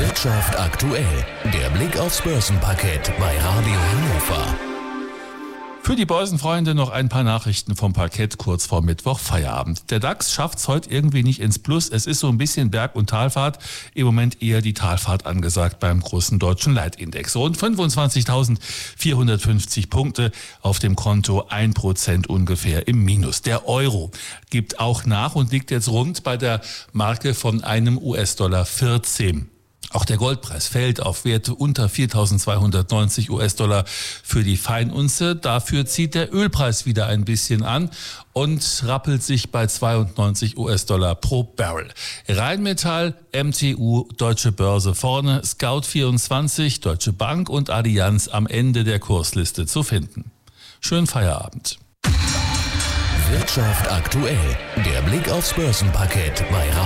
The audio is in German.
Wirtschaft aktuell. Der Blick aufs Börsenparkett bei Radio Hannover. Für die Börsenfreunde noch ein paar Nachrichten vom Parkett kurz vor Mittwoch Feierabend. Der DAX schafft es heute irgendwie nicht ins Plus. Es ist so ein bisschen Berg- und Talfahrt. Im Moment eher die Talfahrt angesagt beim großen deutschen Leitindex. Rund 25.450 Punkte auf dem Konto, 1% ungefähr im Minus. Der Euro gibt auch nach und liegt jetzt rund bei der Marke von einem US-Dollar 14. Auch der Goldpreis fällt auf Werte unter 4.290 US-Dollar für die Feinunze. Dafür zieht der Ölpreis wieder ein bisschen an und rappelt sich bei 92 US-Dollar pro Barrel. Rheinmetall, MTU, Deutsche Börse vorne, Scout24, Deutsche Bank und Allianz am Ende der Kursliste zu finden. Schönen Feierabend. Wirtschaft aktuell. Der Blick aufs Börsenparkett bei